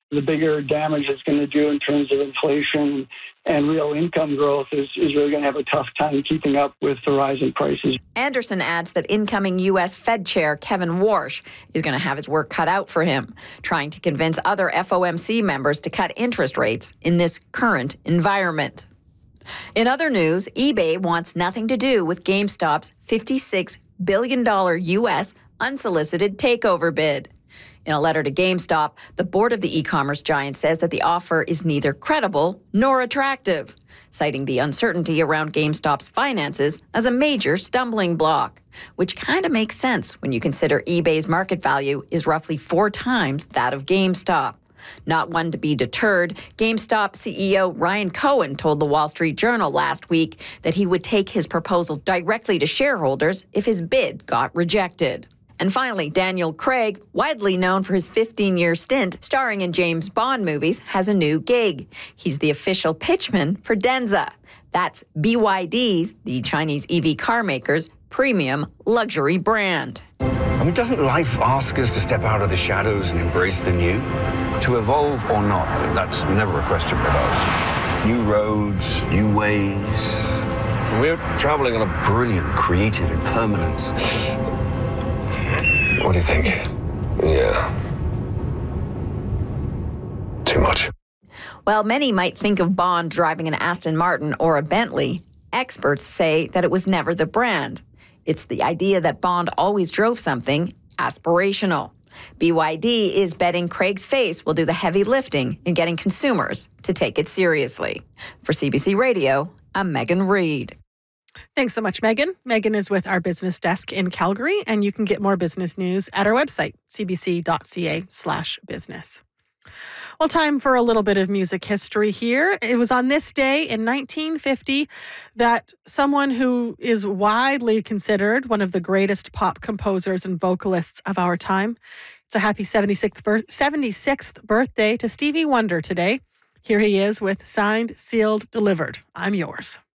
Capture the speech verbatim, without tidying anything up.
The bigger damage it's going to do in terms of inflation and real income growth is, is really going to have a tough time keeping up with the rising prices. Anderson adds that incoming U S Fed Chair Kevin Warsh is going to have his work cut out for him, trying to convince other F O M C members to cut interest rates in this current environment. In other news, eBay wants nothing to do with GameStop's fifty-six billion dollars U S unsolicited takeover bid. In a letter to GameStop, the board of the e-commerce giant says that the offer is neither credible nor attractive, citing the uncertainty around GameStop's finances as a major stumbling block, which kind of makes sense when you consider eBay's market value is roughly four times that of GameStop. Not one to be deterred, GameStop C E O Ryan Cohen told the Wall Street Journal last week that he would take his proposal directly to shareholders if his bid got rejected. And finally, Daniel Craig, widely known for his fifteen-year stint starring in James Bond movies, has a new gig. He's the official pitchman for Denza. That's B Y D's, the Chinese E V car maker's, premium luxury brand. I mean, doesn't life ask us to step out of the shadows and embrace the new? To evolve or not, that's never a question with us. New roads, new ways. We're traveling on a brilliant creative impermanence. What do you think? Yeah. Too much. While many might think of Bond driving an Aston Martin or a Bentley, experts say that it was never the brand. It's the idea that Bond always drove something aspirational. B Y D is betting Craig's face will do the heavy lifting in getting consumers to take it seriously. For C B C Radio, I'm Megan Reid. Thanks so much, Megan. Megan is with our business desk in Calgary, and you can get more business news at our website, cbc.ca slash business. Well, time for a little bit of music history here. It was on this day in nineteen fifty that someone who is widely considered one of the greatest pop composers and vocalists of our time. It's a happy seventy-sixth, birth- seventy-sixth birthday to Stevie Wonder today. Here he is with Signed, Sealed, Delivered. I'm Yours.